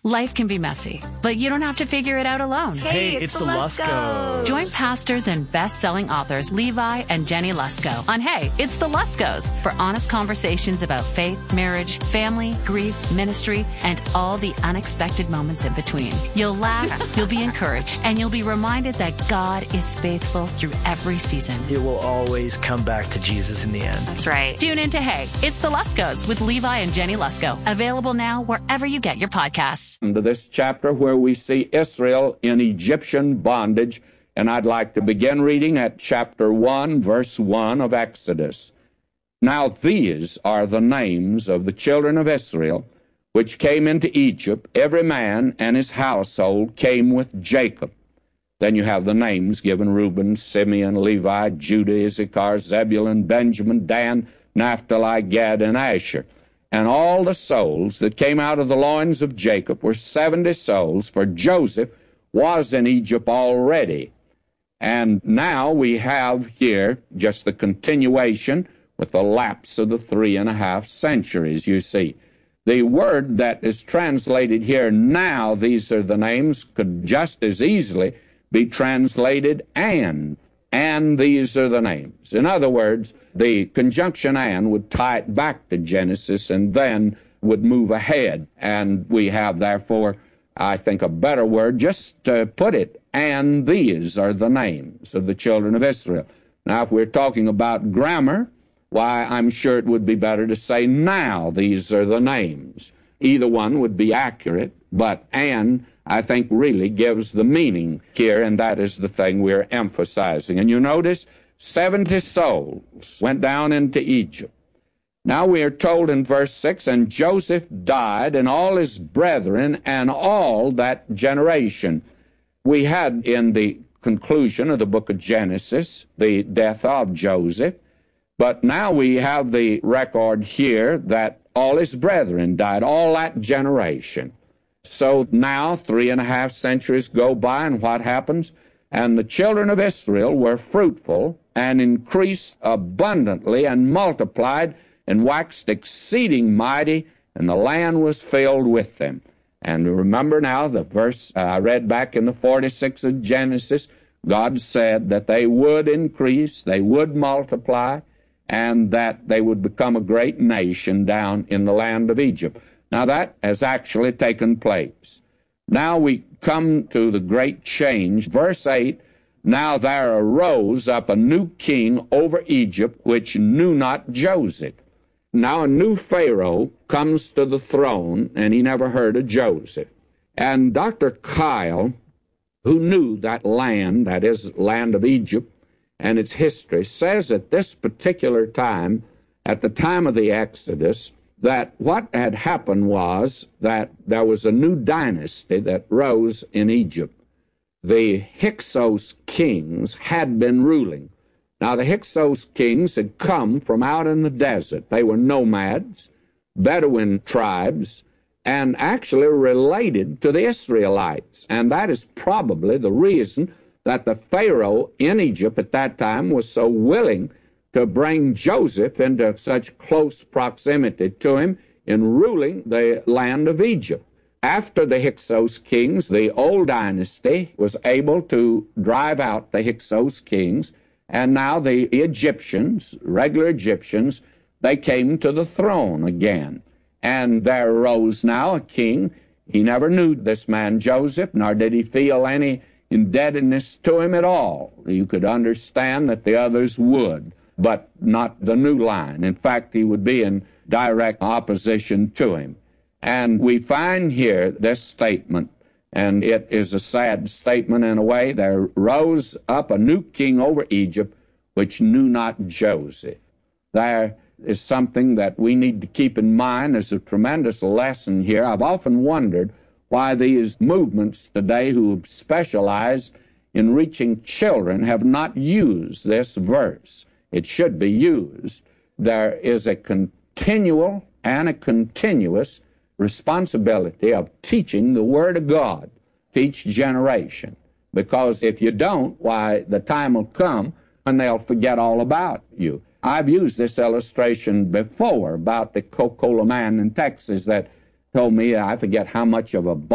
Life can be messy, but you don't have to figure it out alone. Hey, it's the Luskos. Join pastors and best-selling authors Levi and Jenny Lusko on Hey, It's the Luskos for honest conversations about faith, marriage, family, grief, ministry, and all the unexpected moments in between. You'll laugh, you'll be encouraged, and you'll be reminded that God is faithful through every season. It will always come back to Jesus in the end. That's right. Tune in to Hey, It's the Luskos with Levi and Jenny Lusko. Available now wherever you get your podcasts. To this chapter where we see Israel in Egyptian bondage, and I'd like to begin reading at chapter 1, verse 1 of Exodus. Now these are the names of the children of Israel, which came into Egypt. Every man and his household came with Jacob. Then you have the names given: Reuben, Simeon, Levi, Judah, Issachar, Zebulun, Benjamin, Dan, Naphtali, Gad, and Asher. And all the souls that came out of the loins of Jacob were 70 souls, for Joseph was in Egypt already. And now we have here just the continuation with the lapse of the 3.5 centuries, you see. The word that is translated here, now these are the names, could just as easily be translated and these are the names. In other words, the conjunction and would tie it back to Genesis and then would move ahead. And we have, therefore, I think a better word just to put it, and these are the names of the children of Israel. Now, if we're talking about grammar, why, I'm sure it would be better to say, now these are the names. Either one would be accurate, but and, I think, really gives the meaning here, and that is the thing we're emphasizing. And you notice 70 souls went down into Egypt. Now we are told in verse 6, and Joseph died, and all his brethren, and all that generation. We had in the conclusion of the book of Genesis the death of Joseph, but now we have the record here that all his brethren died, all that generation. So now 3.5 centuries go by, and what happens? And the children of Israel were fruitful and increased abundantly and multiplied and waxed exceeding mighty, and the land was filled with them. And remember now the verse I read back in the 46 of Genesis, God said that they would increase, they would multiply, and that they would become a great nation down in the land of Egypt. Now that has actually taken place. Now we come to the great change. Verse 8, now there arose up a new king over Egypt, which knew not Joseph. Now a new Pharaoh comes to the throne, and he never heard of Joseph. And Dr. Kyle, who knew that land, that is, land of Egypt, and its history, says at this particular time, at the time of the Exodus, that what had happened was that there was a new dynasty that rose in Egypt. The Hyksos kings had been ruling. Now, the Hyksos kings had come from out in the desert. They were nomads, Bedouin tribes, and actually related to the Israelites. And that is probably the reason that the Pharaoh in Egypt at that time was so willing to bring Joseph into such close proximity to him in ruling the land of Egypt. After the Hyksos kings, the old dynasty was able to drive out the Hyksos kings, and now the Egyptians, regular Egyptians, they came to the throne again. And there arose now a king. He never knew this man Joseph, nor did he feel any indebtedness to him at all. You could understand that the others would, but not the new line. In fact, he would be in direct opposition to him. And we find here this statement, and it is a sad statement in a way. There rose up a new king over Egypt, which knew not Joseph. There is something that we need to keep in mind. There's a tremendous lesson here. I've often wondered why these movements today who specialize in reaching children have not used this verse. It should be used. There is a continual and a continuous responsibility of teaching the Word of God to each generation. Because if you don't, why, the time will come when they'll forget all about you. I've used this illustration before about the Coca-Cola man in Texas that told me, I forget how much of a